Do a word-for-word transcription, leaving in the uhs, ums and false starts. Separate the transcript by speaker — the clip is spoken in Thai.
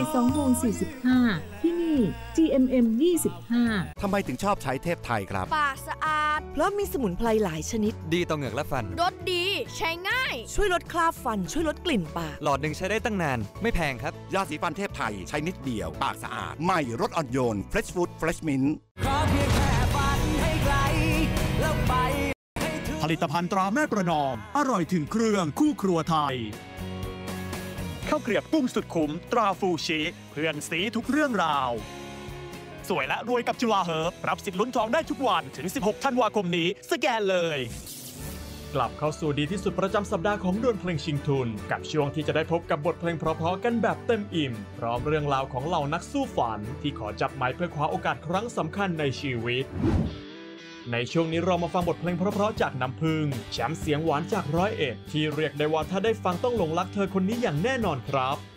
Speaker 1: สองโมงสี่สิบห้าที่นี่ จี เอ็ม เอ็ม ยี่สิบห้า
Speaker 2: ทำไมถึงชอบใช้เทพไทยครับ
Speaker 3: ปากสะอาดเพราะมีสมุนไพรหลายชนิด
Speaker 4: ดีต่อเหงือกและฟัน
Speaker 3: รสดีใช้ง่ายช่วยลดคราบฟันช่วยลดกลิ่นปาก
Speaker 4: หลอดหนึ่งใช้ได้ตั้งนานไม่แพงครับ
Speaker 2: ยาสีฟันเทพไทยใช้นิดเดียวปากสะอาดใหม่รสอ่อนโยน Fresh Food Fresh Mint
Speaker 5: ขอเพียงแค่ฝันให้ไกลแล้วไป
Speaker 6: ผลิตภัณฑ์ตราแม่ประนอมอร่อยถึงเครื่องคู่ครัวไทยข้าวเกรียบกุ้งสุดขุมตราฟูชิเพื่อนสีทุกเรื่องราวสวยและรวยกับจุฬาเฮิร์บรับสิทธิ์ลุ้นทองได้ทุกวันถึงสิบหกธันวาคมนี้สแกนเลยกลับเข้าสู่ดีที่สุดประจำสัปดาห์ของดวลเพลงชิงทุนกับช่วงที่จะได้พบกับบทเพลงเพราะๆกันแบบเต็มอิ่มพร้อมเรื่องราวของเหล่านักสู้ฝันที่ขอจับไม้เพื่อคว้าโอกาสครั้งสำคัญในชีวิตในช่วงนี้เรามาฟังบทเพลงเพราะๆจากน้ำพึ่งแชมป์เสียงหวานจากร้อยเอ็ดที่เรียกได้ว่าถ้าได้ฟังต้องหลงรักเธอคนนี้อย่างแน่นอนครับ